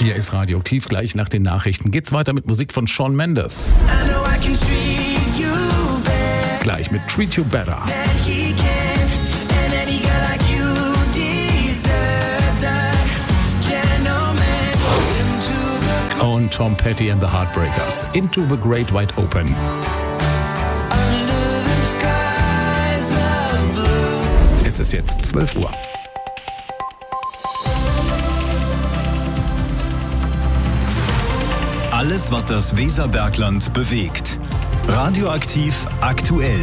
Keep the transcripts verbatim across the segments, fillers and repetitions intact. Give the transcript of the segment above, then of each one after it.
Hier ist Radioaktiv. Gleich nach den Nachrichten geht's weiter mit Musik von Shawn Mendes. Gleich mit Treat You Better. Und Tom Petty and the Heartbreakers. Into the Great Wide Open. Es ist jetzt zwölf Uhr. Alles, was das Weserbergland bewegt. Radioaktiv aktuell.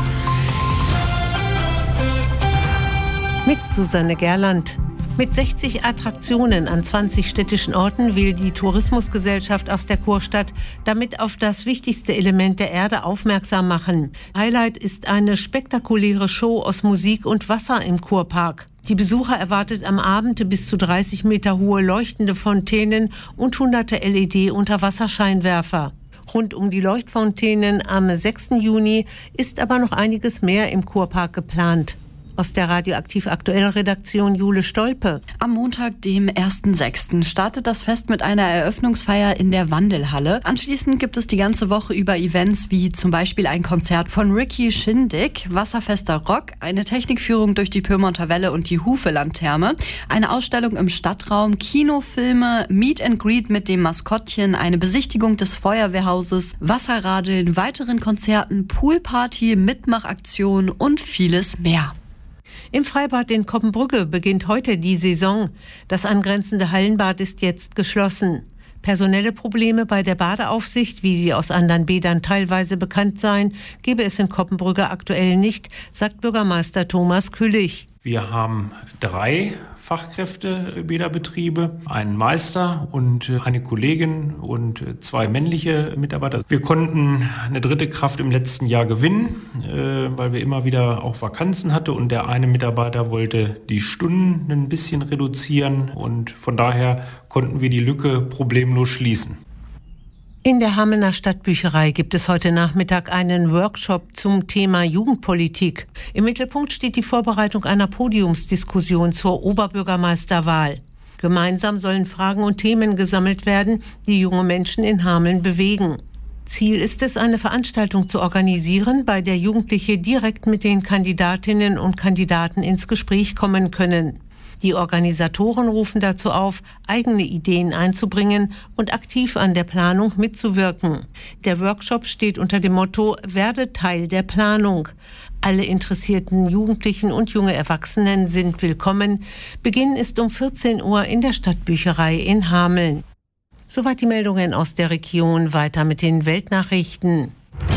Mit Susanne Gerland. Mit sechzig Attraktionen an zwanzig städtischen Orten will die Tourismusgesellschaft aus der Kurstadt damit auf das wichtigste Element der Erde aufmerksam machen. Highlight ist eine spektakuläre Show aus Musik und Wasser im Kurpark. Die Besucher erwartet am Abend bis zu dreißig Meter hohe leuchtende Fontänen und hunderte L E D-Unterwasserscheinwerfer. Rund um die Leuchtfontänen am sechsten Juni ist aber noch einiges mehr im Kurpark geplant. Aus der Radioaktiv Aktuell-Redaktion Jule Stolpe. Am Montag, dem ersten sechsten startet das Fest mit einer Eröffnungsfeier in der Wandelhalle. Anschließend gibt es die ganze Woche über Events wie zum Beispiel ein Konzert von Ricky Schindig, wasserfester Rock, eine Technikführung durch die Pyrmonter Welle und die Hufelandtherme, eine Ausstellung im Stadtraum, Kinofilme, Meet and Greet mit dem Maskottchen, eine Besichtigung des Feuerwehrhauses, Wasserradeln, weiteren Konzerten, Poolparty, Mitmachaktionen und vieles mehr. Im Freibad in Koppenbrügge beginnt heute die Saison. Das angrenzende Hallenbad ist jetzt geschlossen. Personelle Probleme bei der Badeaufsicht, wie sie aus anderen Bädern teilweise bekannt seien, gebe es in Koppenbrügge aktuell nicht, sagt Bürgermeister Thomas Küllich. Wir haben drei Fachkräftebäderbetriebe, einen Meister und eine Kollegin und zwei männliche Mitarbeiter. Wir konnten eine dritte Kraft im letzten Jahr gewinnen, weil wir immer wieder auch Vakanzen hatten und der eine Mitarbeiter wollte die Stunden ein bisschen reduzieren und von daher konnten wir die Lücke problemlos schließen. In der Hamelner Stadtbücherei gibt es heute Nachmittag einen Workshop zum Thema Jugendpolitik. Im Mittelpunkt steht die Vorbereitung einer Podiumsdiskussion zur Oberbürgermeisterwahl. Gemeinsam sollen Fragen und Themen gesammelt werden, die junge Menschen in Hameln bewegen. Ziel ist es, eine Veranstaltung zu organisieren, bei der Jugendliche direkt mit den Kandidatinnen und Kandidaten ins Gespräch kommen können. Die Organisatoren rufen dazu auf, eigene Ideen einzubringen und aktiv an der Planung mitzuwirken. Der Workshop steht unter dem Motto „Werde Teil der Planung". Alle interessierten Jugendlichen und junge Erwachsenen sind willkommen. Beginn ist um vierzehn Uhr in der Stadtbücherei in Hameln. Soweit die Meldungen aus der Region. Weiter mit den Weltnachrichten.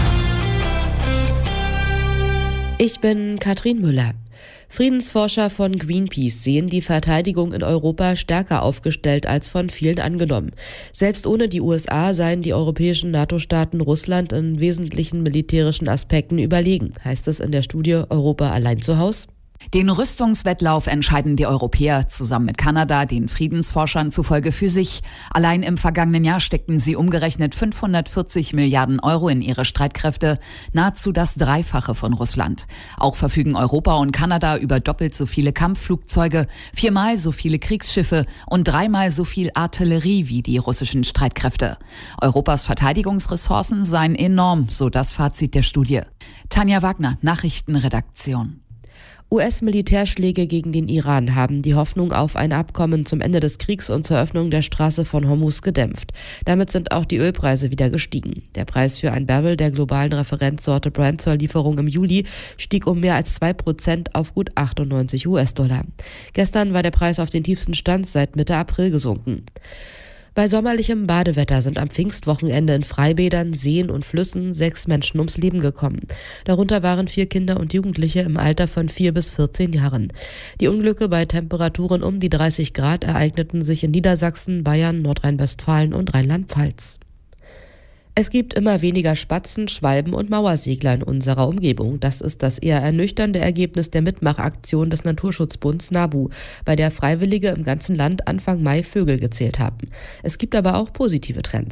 Ich bin Katrin Müller. Friedensforscher von Greenpeace sehen die Verteidigung in Europa stärker aufgestellt als von vielen angenommen. Selbst ohne die U S A seien die europäischen NATO-Staaten Russland in wesentlichen militärischen Aspekten überlegen, heißt es in der Studie Europa allein zu Haus? Den Rüstungswettlauf entscheiden die Europäer zusammen mit Kanada, den Friedensforschern zufolge, für sich. Allein im vergangenen Jahr steckten sie umgerechnet fünfhundertvierzig Milliarden Euro in ihre Streitkräfte, nahezu das Dreifache von Russland. Auch verfügen Europa und Kanada über doppelt so viele Kampfflugzeuge, viermal so viele Kriegsschiffe und dreimal so viel Artillerie wie die russischen Streitkräfte. Europas Verteidigungsressourcen seien enorm, so das Fazit der Studie. Tanja Wagner, Nachrichtenredaktion. U S-Militärschläge gegen den Iran haben die Hoffnung auf ein Abkommen zum Ende des Kriegs und zur Öffnung der Straße von Hormuz gedämpft. Damit sind auch die Ölpreise wieder gestiegen. Der Preis für ein Barrel der globalen Referenzsorte Brent zur Lieferung im Juli stieg um mehr als zwei Prozent auf gut achtundneunzig US-Dollar. Gestern war der Preis auf den tiefsten Stand seit Mitte April gesunken. Bei sommerlichem Badewetter sind am Pfingstwochenende in Freibädern, Seen und Flüssen sechs Menschen ums Leben gekommen. Darunter waren vier Kinder und Jugendliche im Alter von vier bis vierzehn Jahren. Die Unglücke bei Temperaturen um die dreißig Grad ereigneten sich in Niedersachsen, Bayern, Nordrhein-Westfalen und Rheinland-Pfalz. Es gibt immer weniger Spatzen, Schwalben und Mauersegler in unserer Umgebung. Das ist das eher ernüchternde Ergebnis der Mitmachaktion des Naturschutzbunds NABU, bei der Freiwillige im ganzen Land Anfang Mai Vögel gezählt haben. Es gibt aber auch positive Trends.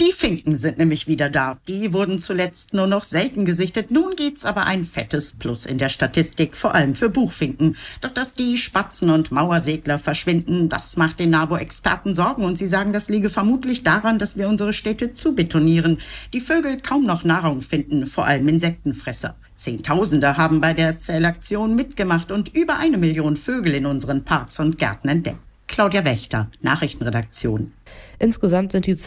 Die Finken sind nämlich wieder da. Die wurden zuletzt nur noch selten gesichtet. Nun gibt's aber ein fettes Plus in der Statistik, vor allem für Buchfinken. Doch dass die Spatzen und Mauersegler verschwinden, das macht den NABU-Experten Sorgen. Und sie sagen, das liege vermutlich daran, dass wir unsere Städte zu betonieren. Die Vögel kaum noch Nahrung finden, vor allem Insektenfresser. Zehntausende haben bei der Zählaktion mitgemacht und über eine Million Vögel in unseren Parks und Gärten entdeckt. Claudia Wächter, Nachrichtenredaktion. Insgesamt sind die